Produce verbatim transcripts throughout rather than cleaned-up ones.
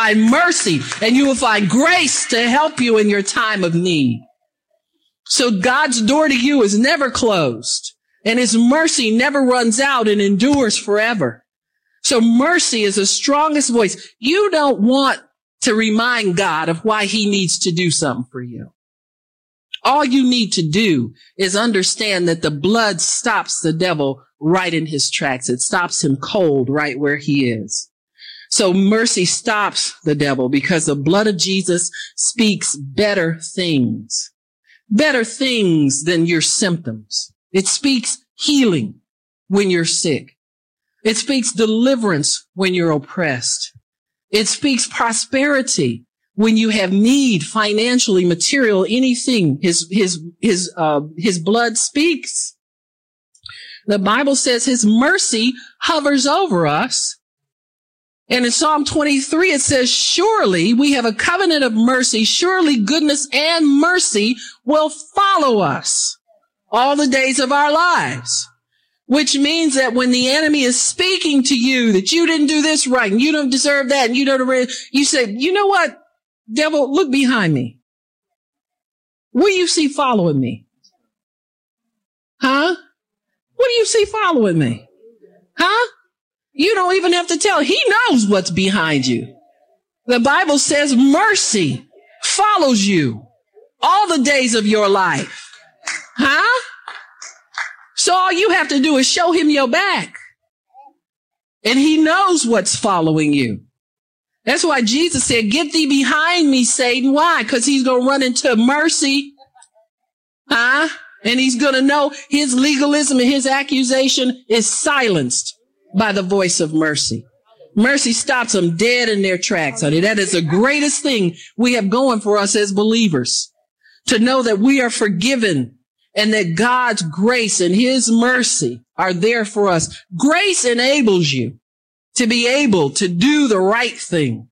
find mercy and you will find grace to help you in your time of need. So God's door to you is never closed, and his mercy never runs out and endures forever. So mercy is the strongest voice. You don't want to remind God of why he needs to do something for you. All you need to do is understand that the blood stops the devil right in his tracks. It stops him cold right where he is. So mercy stops the devil because the blood of Jesus speaks better things, better things than your symptoms. It speaks healing when you're sick. It speaks deliverance when you're oppressed. It speaks prosperity when you have need, financially, material, anything. His, his, his, uh, his blood speaks. The Bible says his mercy hovers over us. And in Psalm twenty-three, it says, surely we have a covenant of mercy. Surely goodness and mercy will follow us all the days of our lives. Which means that when the enemy is speaking to you that you didn't do this right and you don't deserve that and you don't, you say, you know what, devil, look behind me. What do you see following me? Huh? What do you see following me? Huh? You don't even have to tell. He knows what's behind you. The Bible says mercy follows you all the days of your life. Huh? So all you have to do is show him your back. And he knows what's following you. That's why Jesus said, get thee behind me, Satan. Why? Because he's going to run into mercy. Huh? And he's going to know his legalism and his accusation is silenced by the voice of mercy. Mercy stops them dead in their tracks, honey. That is the greatest thing we have going for us as believers. To know that we are forgiven and that God's grace and his mercy are there for us. Grace enables you to be able to do the right thing.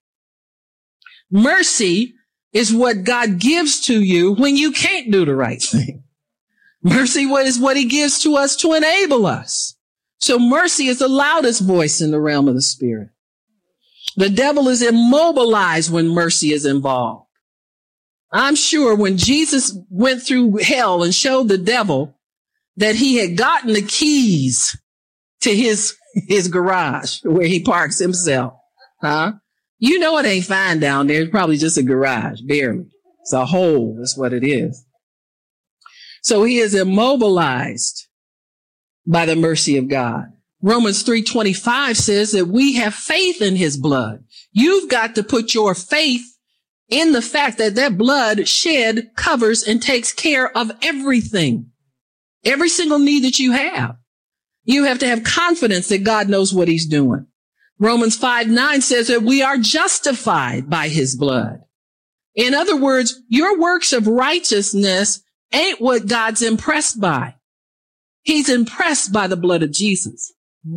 Mercy is what God gives to you when you can't do the right thing. Mercy is what he gives to us to enable us. So mercy is the loudest voice in the realm of the spirit. The devil is immobilized when mercy is involved. I'm sure when Jesus went through hell and showed the devil that he had gotten the keys to his, his garage where he parks himself, huh? You know it ain't fine down there. It's probably just a garage, barely. It's a hole is what it is. So he is immobilized by the mercy of God. Romans three twenty-five says that we have faith in his blood. You've got to put your faith in the fact that that blood shed covers and takes care of everything, every single need that you have. You have to have confidence that God knows what he's doing. Romans five nine says that we are justified by his blood. In other words, your works of righteousness ain't what God's impressed by. He's impressed by the blood of Jesus.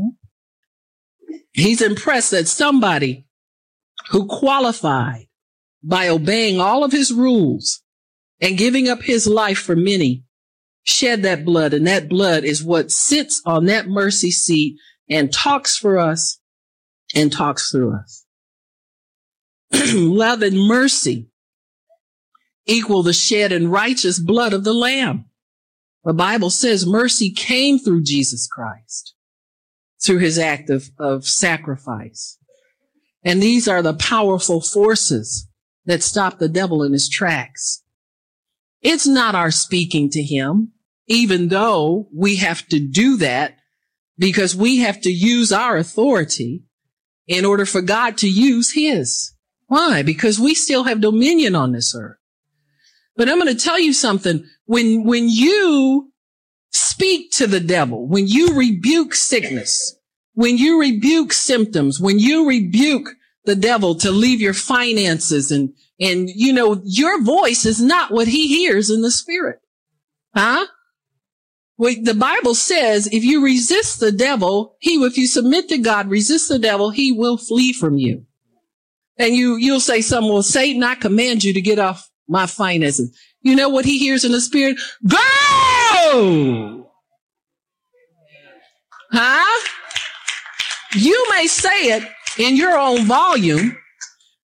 He's impressed that somebody who qualified by obeying all of his rules and giving up his life for many shed that blood. And that blood is what sits on that mercy seat and talks for us and talks through us. Love and mercy equal the shed and righteous blood of the Lamb. The Bible says mercy came through Jesus Christ, through his act of, of sacrifice. And these are the powerful forces that stop the devil in his tracks. It's not our speaking to him, even though we have to do that because we have to use our authority in order for God to use his. Why? Because we still have dominion on this earth. But I'm going to tell you something. When, when you speak to the devil, when you rebuke sickness, when you rebuke symptoms, when you rebuke the devil to leave your finances and, and, you know, your voice is not what he hears in the spirit. Huh? Well, the Bible says if you resist the devil, he, if you submit to God, resist the devil, he will flee from you. And you, you'll say something, well, Satan, I command you to get off my finances. You know what he hears in the spirit? Go! Huh? You may say it in your own volume.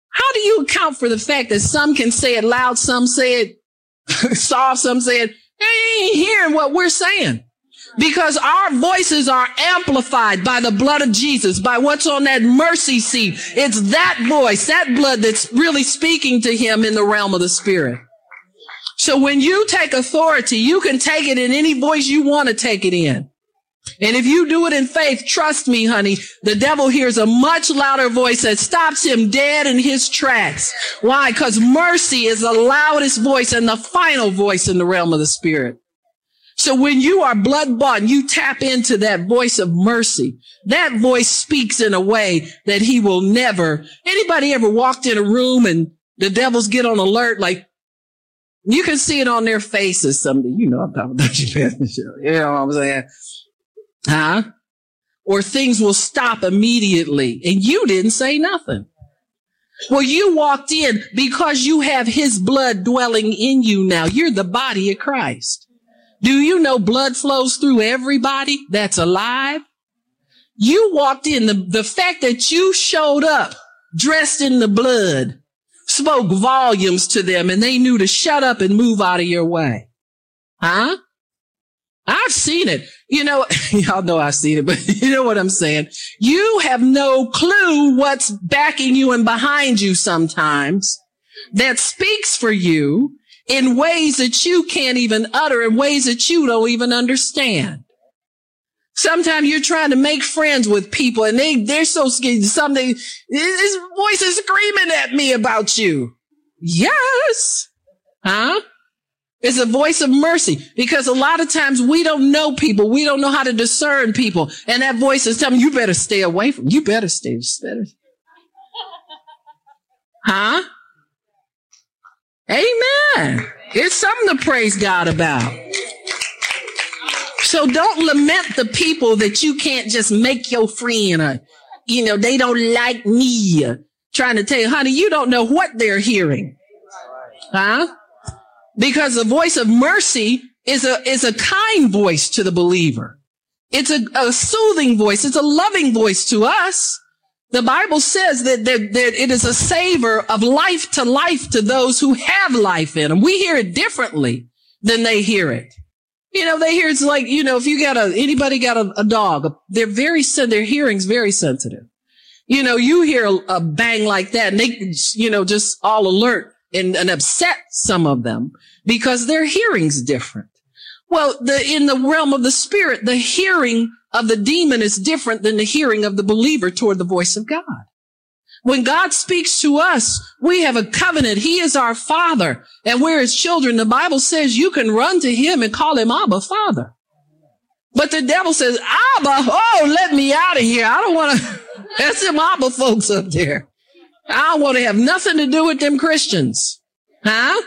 you account for the fact that some can say it loud, some say it soft, some say it, they ain't hearing what we're saying. Because our voices are amplified by the blood of Jesus, by what's on that mercy seat. It's that voice, that blood that's really speaking to him in the realm of the spirit. So when you take authority, you can take it in any voice you want to take it in. And if you do it in faith, trust me, honey, the devil hears a much louder voice that stops him dead in his tracks. Why? Because mercy is the loudest voice and the final voice in the realm of the spirit. So when you are blood bought and you tap into that voice of mercy, that voice speaks in a way that he will never. Anybody ever walked in a room and the devils get on alert? Like, you can see it on their faces. Something, you know, I'm talking about you, you know what I'm saying? Huh? Or things will stop immediately and you didn't say nothing. Well, you walked in because you have his blood dwelling in you now. You're the body of Christ. Do you know blood flows through everybody that's alive? You walked in. The, the fact that you showed up dressed in the blood spoke volumes to them, and they knew to shut up and move out of your way. Huh? I've seen it. You know, y'all know I've seen it, but you know what I'm saying? You have no clue what's backing you and behind you sometimes that speaks for you in ways that you can't even utter, in ways that you don't even understand. Sometimes you're trying to make friends with people and they, they're so scared. Something, his voice is screaming at me about you. Yes. Huh? It's a voice of mercy, because a lot of times we don't know people. We don't know how to discern people. And that voice is telling me, you better stay away from, you better stay, just better. Huh? Amen. It's something to praise God about. So don't lament the people that you can't just make your friend, or, you know, they don't like me. Trying to tell you, honey, you don't know what they're hearing. Huh? Because the voice of mercy is a, is a kind voice to the believer. It's a, a soothing voice. It's a loving voice to us. The Bible says that, that, that it is a savor of life to life to those who have life in them. We hear it differently than they hear it. You know, they hear it's like, you know, if you got a, anybody got a, a dog, they're very, their hearing's very sensitive. You know, you hear a, a bang like that and they, you know, just all alert and, and upset some of them because their hearing's different. Well, the, in the realm of the spirit, the hearing of the demon is different than the hearing of the believer toward the voice of God. When God speaks to us, we have a covenant. He is our Father, and we're his children. The Bible says you can run to him and call him Abba, Father. But the devil says, Abba, oh, let me out of here. I don't want to, that's them Abba folks up there. I don't want to have nothing to do with them Christians. Huh?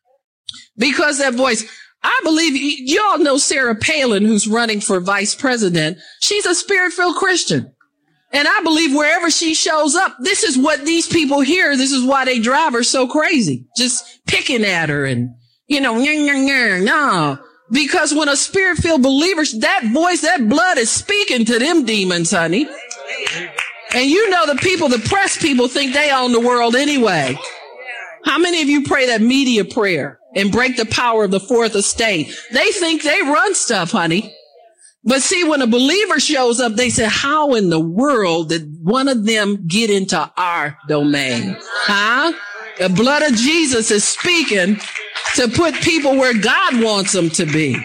Because that voice, I believe, y'all know Sarah Palin, who's running for vice president. She's a spirit-filled Christian. And I believe wherever she shows up, this is what these people hear. This is why they drive her so crazy. Just picking at her and, you know, no. Because when a spirit-filled believer, that voice, that blood is speaking to them demons, honey. And you know the people, the press people think they own the world anyway. How many of you pray that media prayer and break the power of the fourth estate? They think they run stuff, honey. But see, when a believer shows up, they say, how in the world did one of them get into our domain? Huh? The blood of Jesus is speaking to put people where God wants them to be.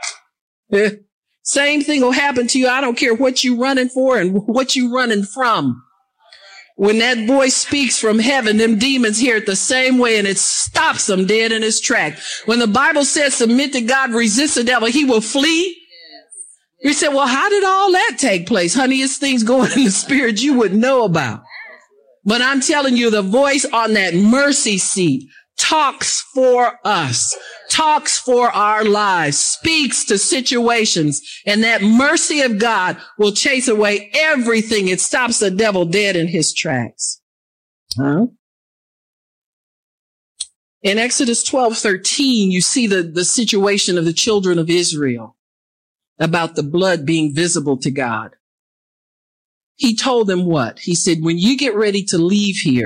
Same thing will happen to you. I don't care what you're running for and what you're running from. When that voice speaks from heaven, them demons hear it the same way, and it stops them dead in its track. When the Bible says submit to God, resist the devil, he will flee. You said, well, how did all that take place? Honey, it's things going in the spirit you wouldn't know about. But I'm telling you, the voice on that mercy seat talks for us, talks for our lives, speaks to situations, and that mercy of God will chase away everything. It stops the devil dead in his tracks. Huh? In Exodus twelve thirteen, you see the, the situation of the children of Israel about the blood being visible to God. He told them what? He said, when you get ready to leave here,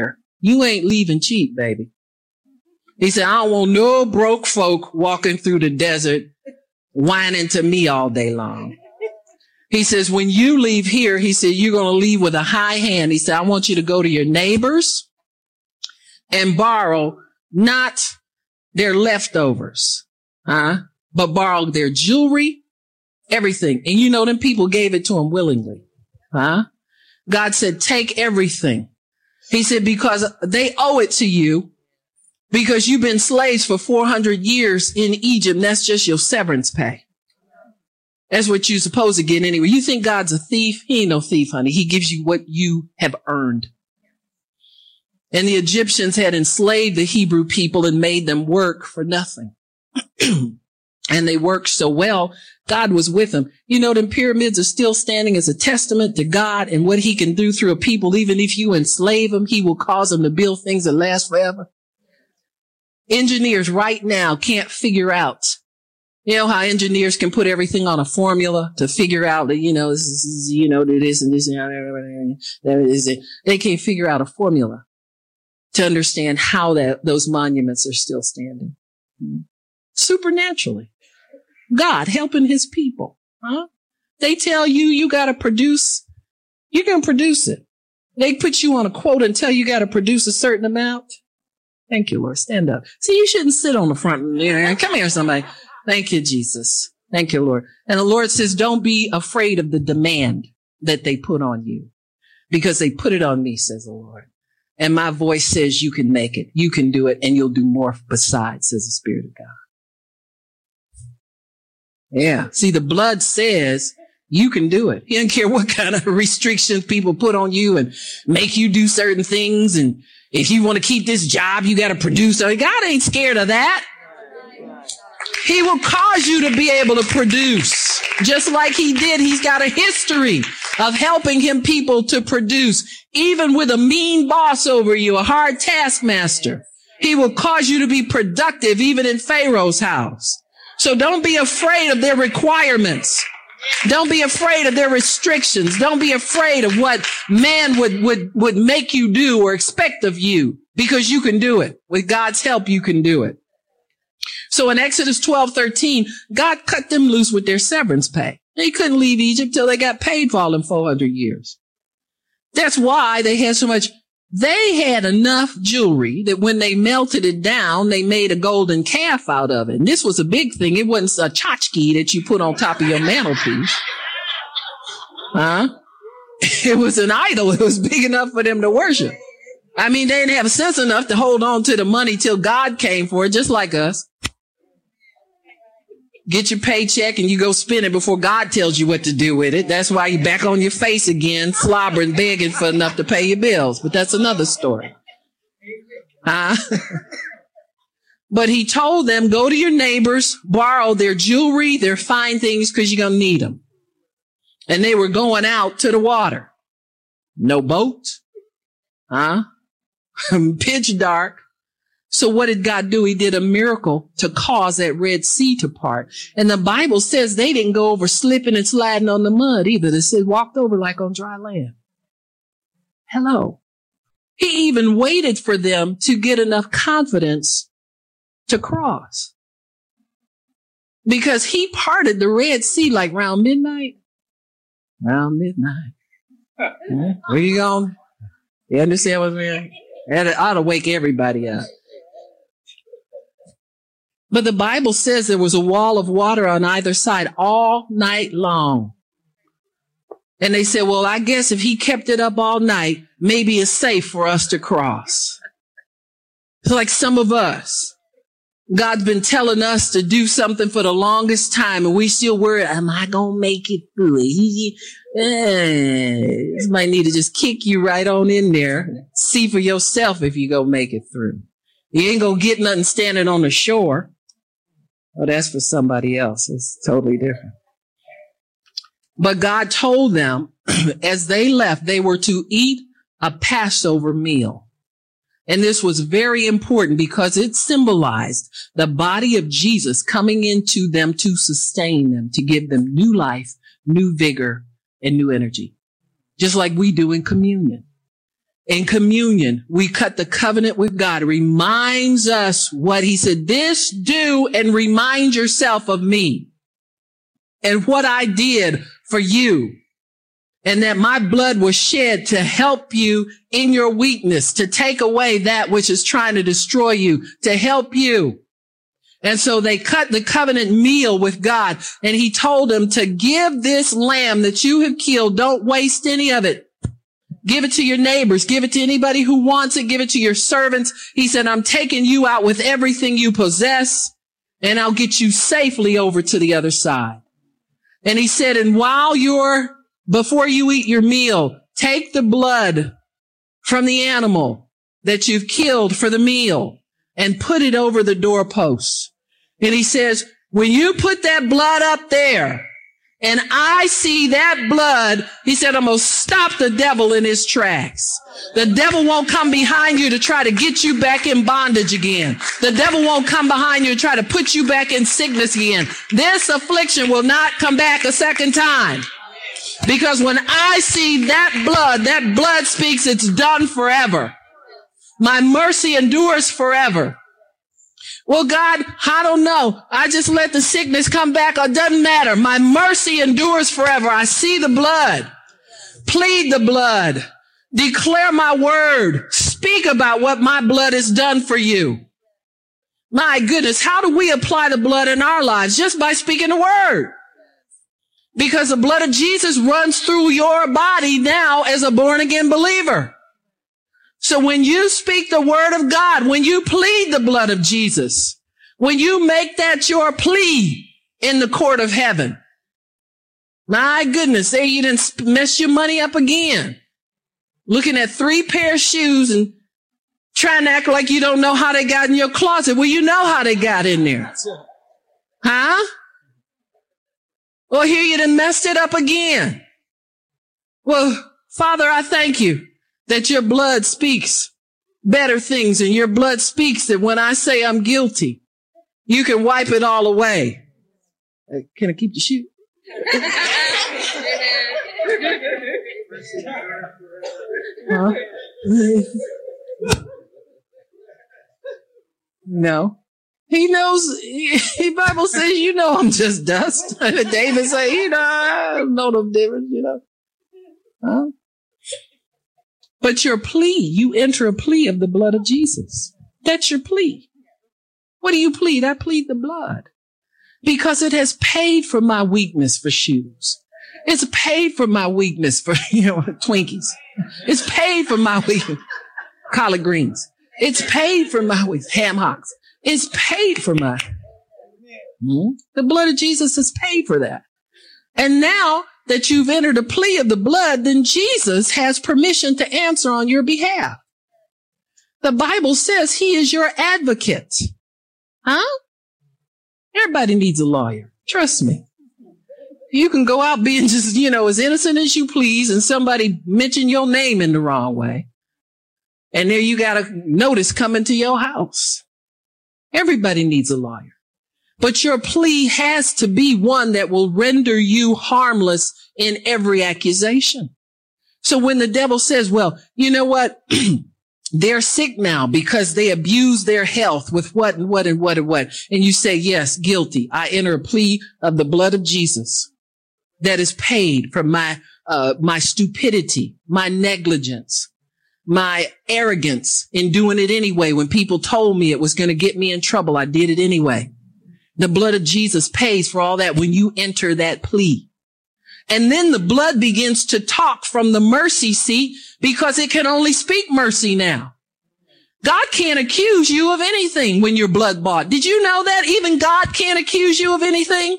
You ain't leaving cheap, baby. He said, I don't want no broke folk walking through the desert whining to me all day long. He says, when you leave here, he said, you're going to leave with a high hand. He said, I want you to go to your neighbors and borrow not their leftovers, huh? But borrow their jewelry, everything. And you know, them people gave it to him willingly, huh? God said, take everything. He said, because they owe it to you because you've been slaves for four hundred years in Egypt. And that's just your severance pay. That's what you're supposed to get anyway. You think God's a thief? He ain't no thief, honey. He gives you what you have earned. And the Egyptians had enslaved the Hebrew people and made them work for nothing. And they worked so well, God was with them. You know, them pyramids are still standing as a testament to God and what he can do through a people. Even if you enslave them, he will cause them to build things that last forever. Engineers right now can't figure out, you know, how engineers can put everything on a formula to figure out that, you know, this is, you know, this and this and that. They can't figure out a formula to understand how that those monuments are still standing. Supernaturally. God helping his people. Huh? They tell you you got to produce, you're going to produce it. They put you on a quota and tell you got to produce a certain amount. Thank you, Lord. Stand up. See, you shouldn't sit on the front. Come here, somebody. Thank you, Jesus. Thank you, Lord. And the Lord says, don't be afraid of the demand that they put on you because they put it on me, says the Lord. And my voice says you can make it. You can do it and you'll do more besides, says the Spirit of God. Yeah. See, the blood says you can do it. He doesn't care what kind of restrictions people put on you and make you do certain things. And if you want to keep this job, you got to produce. God ain't scared of that. He will cause you to be able to produce just like he did. He's got a history of helping him people to produce, even with a mean boss over you, a hard taskmaster. He will cause you to be productive, even in Pharaoh's house. So don't be afraid of their requirements. Don't be afraid of their restrictions. Don't be afraid of what man would, would, would make you do or expect of you, because you can do it. With God's help, you can do it. So in Exodus twelve thirteen, God cut them loose with their severance pay. They couldn't leave Egypt till they got paid for all them four hundred years. That's why they had so much. They had enough jewelry that when they melted it down, they made a golden calf out of it. And this was a big thing. It wasn't a tchotchke that you put on top of your mantelpiece. Huh? It was an idol. It was big enough for them to worship. I mean, they didn't have sense enough to hold on to the money till God came for it, just like us. Get your paycheck and you go spend it before God tells you what to do with it. That's why you're back on your face again, slobbering, begging for enough to pay your bills. But that's another story. Huh? But he told them, go to your neighbors, borrow their jewelry, their fine things, because you're going to need them. And they were going out to the water. No boat. Huh? Pitch dark. So what did God do? He did a miracle to cause that Red Sea to part. And the Bible says they didn't go over slipping and sliding on the mud either. They said walked over like on dry land. Hello. He even waited for them to get enough confidence to cross. Because he parted the Red Sea like around midnight. Around midnight. Yeah. Where you going? You understand what I'm saying? That ought to wake everybody up. But the Bible says there was a wall of water on either side all night long. And they said, well, I guess if he kept it up all night, maybe it's safe for us to cross. It's like some of us. God's been telling us to do something for the longest time, and we still worry, am I going to make it through it? Eh, somebody need to just kick you right on in there. See for yourself if you go make it through. You ain't going to get nothing standing on the shore. Oh, that's for somebody else. It's totally different. But God told them as they left, they were to eat a Passover meal. And this was very important because it symbolized the body of Jesus coming into them to sustain them, to give them new life, new vigor, and new energy. Just like we do in communion. in communion, we cut the covenant with God. It reminds us what he said, this do and remind yourself of me and what I did for you, and that my blood was shed to help you in your weakness, to take away that which is trying to destroy you, to help you. And so they cut the covenant meal with God, and he told them to give this lamb that you have killed. Don't waste any of it. Give it to your neighbors. Give it to anybody who wants it. Give it to your servants. He said, I'm taking you out with everything you possess, and I'll get you safely over to the other side. And he said, and while you're, before you eat your meal, take the blood from the animal that you've killed for the meal and put it over the doorposts. And he says, when you put that blood up there, and I see that blood, he said, I'm going to stop the devil in his tracks. The devil won't come behind you to try to get you back in bondage again. The devil won't come behind you to try to put you back in sickness again. This affliction will not come back a second time. Because when I see that blood, that blood speaks, it's done forever. My mercy endures forever. Well, God, I don't know. I just let the sickness come back. It doesn't matter. My mercy endures forever. I see the blood. Plead the blood. Declare my word. Speak about what my blood has done for you. My goodness, how do we apply the blood in our lives? Just by speaking the word. Because the blood of Jesus runs through your body now as a born-again believer. So when you speak the word of God, when you plead the blood of Jesus, when you make that your plea in the court of heaven, my goodness, there you didn't mess your money up again. Looking at three pair of shoes and trying to act like you don't know how they got in your closet. Well, you know how they got in there. Huh? Well, here you done messed it up again. Well, Father, I thank you that your blood speaks better things, and your blood speaks that when I say I'm guilty, you can wipe it all away. Uh, can I keep the shoe? Huh? No. He knows, the Bible says, you know, I'm just dust. David said, you know, I don't know no difference, you know. Huh? But your plea, you enter a plea of the blood of Jesus. That's your plea. What do you plead? I plead the blood. Because it has paid for my weakness for shoes. It's paid for my weakness for, you know, Twinkies. It's paid for my weakness. Collard greens. It's paid for my weakness. Ham hocks. It's paid for my. Hmm? The blood of Jesus has paid for that. And now that you've entered a plea of the blood, then Jesus has permission to answer on your behalf. The Bible says he is your advocate. Huh? Everybody needs a lawyer. Trust me. You can go out being just, you know, as innocent as you please, and somebody mention your name in the wrong way. And there you got a notice coming to your house. Everybody needs a lawyer. But your plea has to be one that will render you harmless in every accusation. So when the devil says, well, you know what? They're sick now because they abuse their health with what and what and what and what. And you say, yes, guilty. I enter a plea of the blood of Jesus that is paid for my, uh, my stupidity, my negligence, my arrogance in doing it anyway. When people told me it was going to get me in trouble, I did it anyway. The blood of Jesus pays for all that when you enter that plea. And then the blood begins to talk from the mercy seat because it can only speak mercy now. God can't accuse you of anything when you're blood bought. Did you know that? Even God can't accuse you of anything.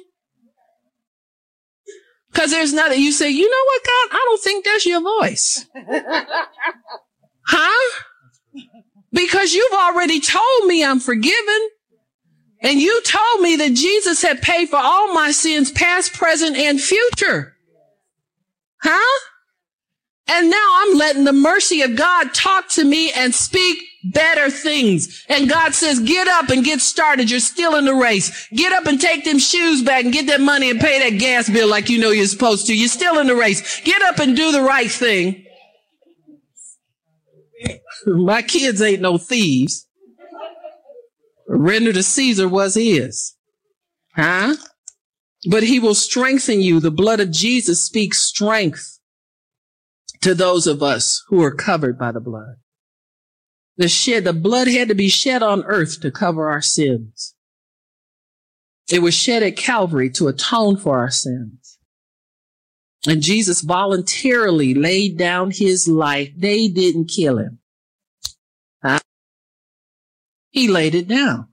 Because there's nothing. You say, you know what, God? I don't think that's your voice. Huh? Because you've already told me I'm forgiven. And you told me that Jesus had paid for all my sins, past, present, and future. Huh? And now I'm letting the mercy of God talk to me and speak better things. And God says, get up and get started. You're still in the race. Get up and take them shoes back and get that money and pay that gas bill like you know you're supposed to. You're still in the race. Get up and do the right thing. My kids ain't no thieves. Render to Caesar was his. Huh? But he will strengthen you. The blood of Jesus speaks strength to those of us who are covered by the blood. The shed, the blood had to be shed on earth to cover our sins. It was shed at Calvary to atone for our sins. And Jesus voluntarily laid down his life. They didn't kill him. Huh? He laid it down.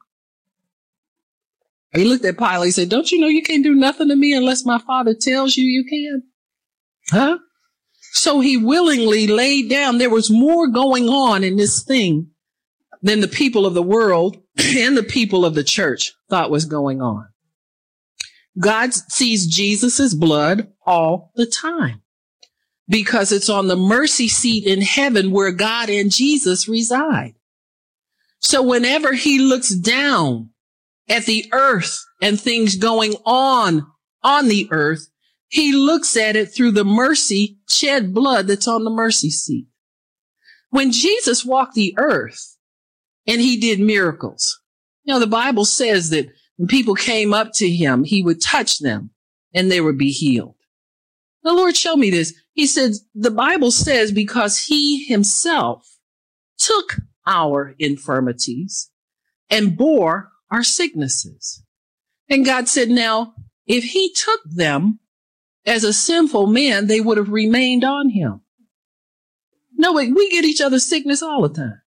He looked at Pilate and said, don't you know you can't do nothing to me unless my Father tells you you can? Huh? So he willingly laid down. There was more going on in this thing than the people of the world and the people of the church thought was going on. God sees Jesus' blood all the time because it's on the mercy seat in heaven where God and Jesus reside. So whenever he looks down at the earth and things going on on the earth, he looks at it through the mercy shed blood that's on the mercy seat. When Jesus walked the earth and he did miracles, you know, the Bible says that when people came up to him, he would touch them and they would be healed. The Lord showed me this. He said, the Bible says because he himself took our infirmities and bore our sicknesses. And God said, now, if he took them as a sinful man, they would have remained on him. No, wait, we get each other sickness all the time.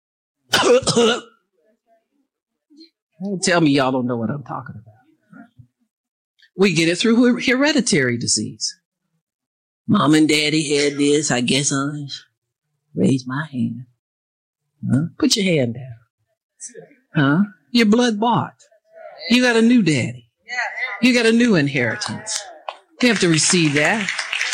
Don't tell me y'all don't know what I'm talking about. We get it through hereditary disease. Mom and daddy had this, I guess I raise my hand. Huh? Put your hand down. Huh? You're blood bought. You got a new daddy. You got a new inheritance. You have to receive that.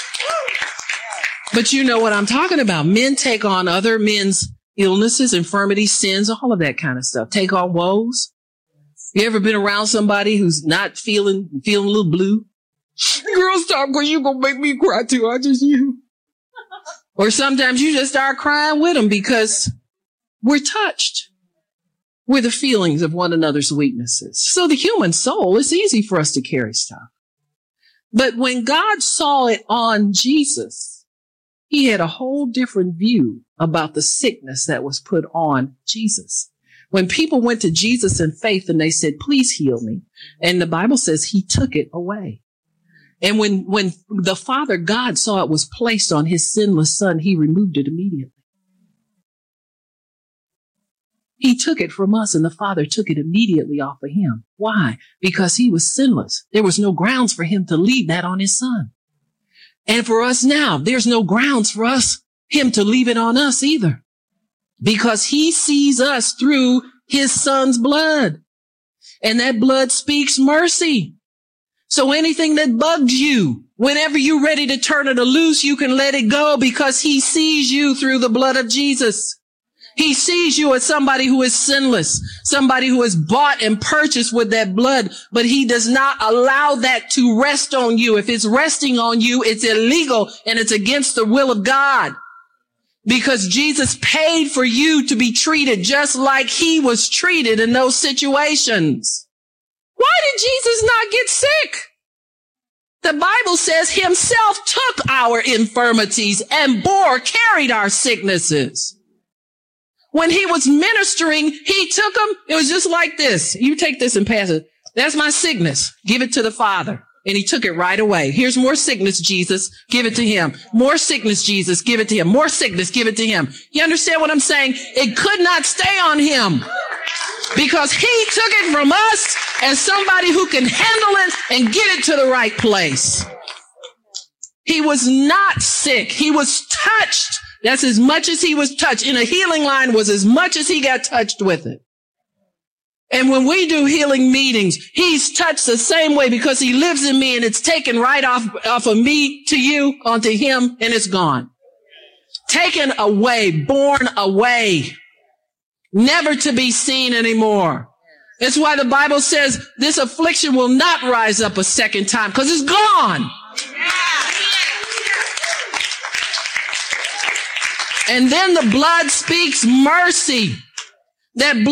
But you know what I'm talking about. Men take on other men's illnesses, infirmities, sins, all of that kind of stuff. Take on woes. You ever been around somebody who's not feeling, feeling a little blue? Girl, stop, because you're going to make me cry too. I just you. Or sometimes you just start crying with them because we're touched with the feelings of one another's weaknesses. So the human soul, it's easy for us to carry stuff. But when God saw it on Jesus, he had a whole different view about the sickness that was put on Jesus. When people went to Jesus in faith and they said, please heal me. And the Bible says he took it away. And when, when the Father God saw it was placed on his sinless son, he removed it immediately. He took it from us and the Father took it immediately off of him. Why? Because he was sinless. There was no grounds for him to leave that on his son. And for us now, there's no grounds for us, him to leave it on us either. Because he sees us through his son's blood. And that blood speaks mercy. So anything that bugs you, whenever you're ready to turn it loose, you can let it go because he sees you through the blood of Jesus. He sees you as somebody who is sinless, somebody who is bought and purchased with that blood, but he does not allow that to rest on you. If it's resting on you, it's illegal and it's against the will of God. Because Jesus paid for you to be treated just like he was treated in those situations. Why did Jesus not get sick? The Bible says himself took our infirmities and bore, carried our sicknesses. When he was ministering, he took them. It was just like this. You take this and pass it. That's my sickness. Give it to the Father. And he took it right away. Here's more sickness, Jesus. Give it to him. More sickness, Jesus. Give it to him. More sickness. Give it to him. You understand what I'm saying? It could not stay on him because he took it from us as somebody who can handle it and get it to the right place. He was not sick. He was touched. That's as much as he was touched. In a healing line was as much as he got touched with it. And when we do healing meetings, he's touched the same way because he lives in me and it's taken right off, off of me to you onto him and it's gone. Taken away, borne away, never to be seen anymore. That's why the Bible says this affliction will not rise up a second time because it's gone. And then the blood speaks mercy. That